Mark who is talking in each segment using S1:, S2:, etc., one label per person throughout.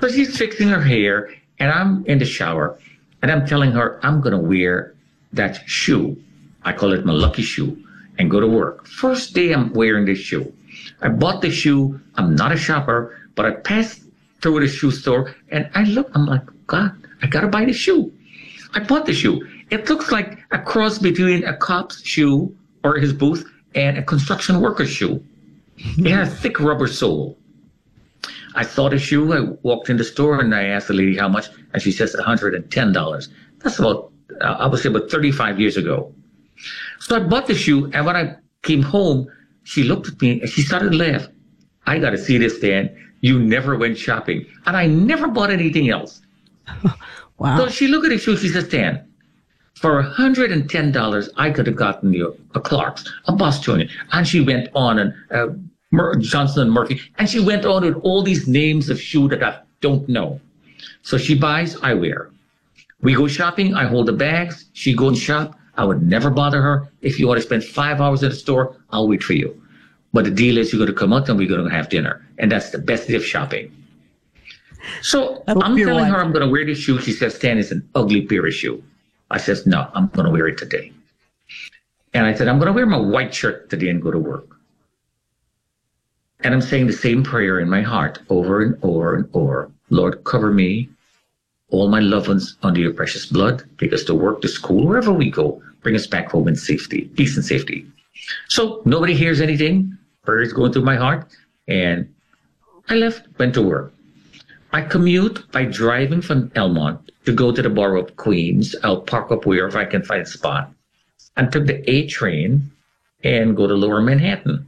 S1: So she's fixing her hair, and I'm in the shower, and I'm telling her I'm going to wear that shoe. I call it my lucky shoe, and go to work. First day I'm wearing this shoe. I bought the shoe. I'm not a shopper, but I passed through the shoe store, and I'm like, God, I got to buy the shoe. I bought the shoe. It looks like a cross between a cop's shoe or his booth and a construction worker's shoe. It has a thick rubber sole. I saw the shoe. I walked in the store and I asked the lady how much, and she says $110. That's about, I would say, about 35 years ago. So I bought the shoe, and when I came home, she looked at me and she started to laugh. I got to see this, Dan. You never went shopping, and I never bought anything else.
S2: Wow.
S1: So she looked at the shoe. She says, Dan, for $110, I could have gotten you a Clark's, a Bostonian. And she went on, and Johnson and Murphy, and she went on with all these names of shoe that I don't know. So she buys, I wear. We go shopping, I hold the bags, she go and shop. I would never bother her. If you want to spend 5 hours in the store, I'll wait for you. But the deal is you're going to come out and we're going to have dinner. And that's the best day of shopping. So I'm telling her I'm going to wear this shoe. She says, Stan, it's an ugly pair of shoe. I says, no, I'm going to wear it today. And I said, I'm going to wear my white shirt today and go to work. And I'm saying the same prayer in my heart over and over and over. Lord, cover me, all my loved ones under your precious blood. Take us to work, to school, wherever we go. Bring us back home in safety, peace and safety. So nobody hears anything. Prayer is going through my heart. And I left, went to work. I commute by driving from Elmont to go to the borough of Queens. I'll park up wherever I can find a spot. And took the A train and go to Lower Manhattan.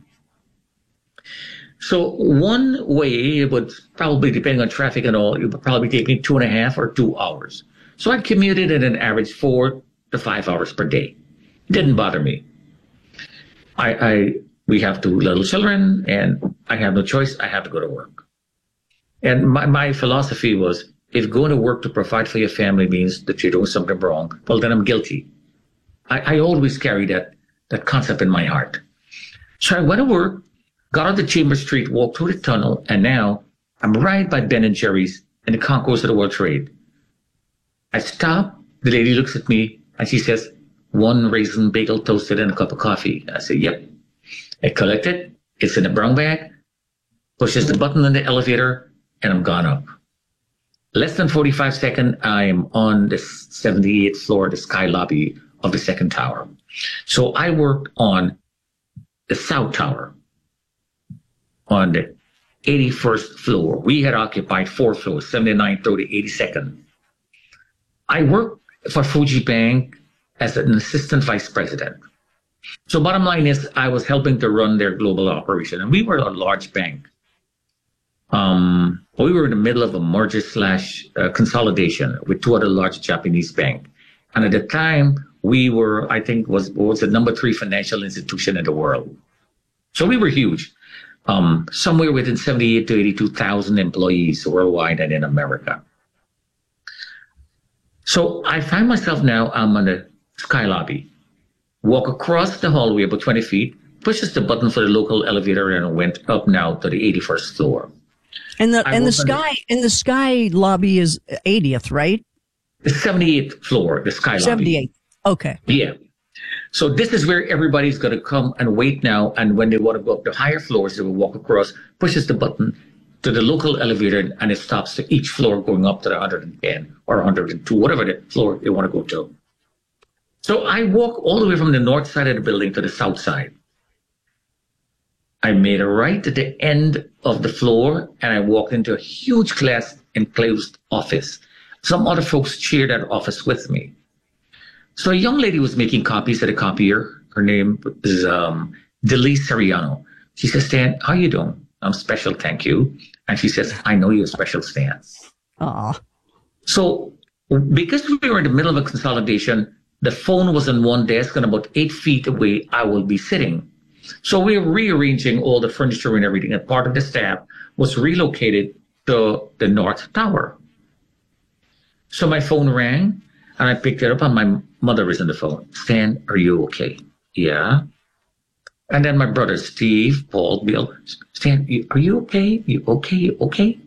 S1: So one way, it would probably, depending on traffic and all, it would probably take me 2.5 or 2 hours. So I commuted at an average 4 to 5 hours per day. Didn't bother me. We have 2 little children, and I have no choice. I have to go to work. And my philosophy was, if going to work to provide for your family means that you're doing something wrong, well, then I'm guilty. I always carry that concept in my heart. So I went to work, got on the Chambers Street, walked through the tunnel, and now I'm right by Ben & Jerry's in the concourse of the World Trade. I stop, the lady looks at me, and she says, 1 raisin bagel toasted and a cup of coffee. I say, yep. I collect it, it's in a brown bag, pushes the button on the elevator, and I'm gone up. Less than 45 seconds, I'm on the 78th floor, the sky lobby of the 2nd tower. So I worked on the South Tower, on the 81st floor. We had occupied 4 floors, 79th through the 82nd. I worked for Fuji Bank as an assistant vice president. So bottom line is, I was helping to run their global operation, and we were a large bank. We were in the middle of a merger / consolidation with 2 other large Japanese banks. And at the time, we were, I think, was the number 3 financial institution in the world. So we were huge. Somewhere within 78 to 82,000 employees worldwide and in America. So I find myself now, I'm on the sky lobby, walk across the hallway about 20 feet, pushes the button for the local elevator, and went up now to the 81st floor.
S2: And the sky lobby is 80th, right?
S1: The 78th floor, the sky lobby.
S2: 78th. Okay.
S1: Yeah. So this is where everybody's going to come and wait now. And when they want to go up to higher floors, they will walk across, pushes the button to the local elevator, and it stops to each floor going up to the 110 or 102, whatever the floor they want to go to. So I walk all the way from the north side of the building to the south side. I made a right at the end of the floor, and I walked into a huge glass enclosed office. Some other folks shared that office with me. So a young lady was making copies at a copier. Her name is Delise Sariano. She says, Stan, how you doing? I'm special, thank you. And she says, I know you're special, Stan.
S2: Aww.
S1: So because we were in the middle of a consolidation, the phone was on one desk, and about 8 feet away, I will be sitting. So we were rearranging all the furniture and everything, and part of the staff was relocated to the North Tower. So my phone rang, and I picked it up, and my mother was on the phone. Stan, are you okay? Yeah. And then my brothers, Steve, Paul, Bill, Stan, are you okay? You okay? You okay?